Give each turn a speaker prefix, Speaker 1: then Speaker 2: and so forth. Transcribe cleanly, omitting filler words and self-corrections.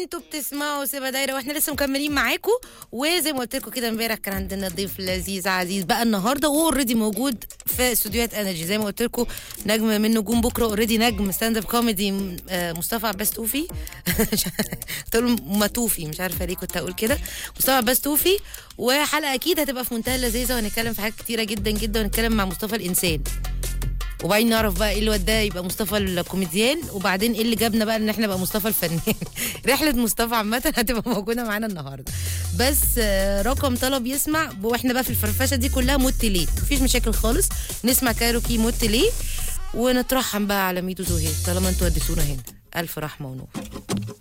Speaker 1: انتوا بتسمعوا سيبا دايره واحنا لسه مكملين معاكم. وزي ما قلت لكم كده امبارح كان عندنا ضيف لذيذ عزيز بقى النهارده، وهو اوريدي موجود في استوديوهات انرجي. زي ما قلت لكم نجم من نجوم بكره، اوريدي نجم ستاند اب كوميدي، مصطفى عباس توفي. قلت له ماتوفي، مش عارفه ليه كنت اقول كده، مصطفى عباس توفي. وحلقه اكيد هتبقى في منتهى اللذيذه، وهنتكلم في حاجات كتيره جدا جدا، ونتكلم مع مصطفى الانسان، وبعدين نعرف بقى ايه اللي وداه يبقى مصطفى الكوميديان، وبعدين ايه اللي جابنا بقى ان احنا بقى مصطفى الفنان. رحله مصطفى عامه هتبقى موجوده معانا النهارده. بس رقم طلب يسمع، واحنا بقى في الفرفشه دي كلها موت ليه، مفيش مشاكل خالص، نسمع كايروكي موت ليه، ونترحم بقى على ميدو زهير طالما انتوا وديتونا هنا. الف رحمه ونور.